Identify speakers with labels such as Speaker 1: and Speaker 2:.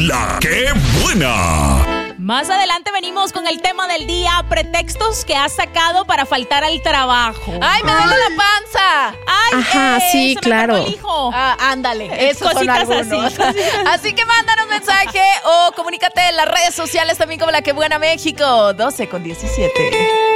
Speaker 1: La ¡Qué buena!
Speaker 2: Más adelante venimos con el tema del día, pretextos que has sacado para faltar al trabajo.
Speaker 3: ¡Ay, me duele la panza!
Speaker 2: ¡Ay,
Speaker 4: Ajá, sí,
Speaker 2: se me
Speaker 4: claro.
Speaker 2: acabó el hijo!
Speaker 3: Ándale, esos son
Speaker 2: Cositas
Speaker 3: algunos.
Speaker 2: así.
Speaker 3: Así que mándanos mensaje o comunícate en las redes sociales también como La Que Buena México. 12:17.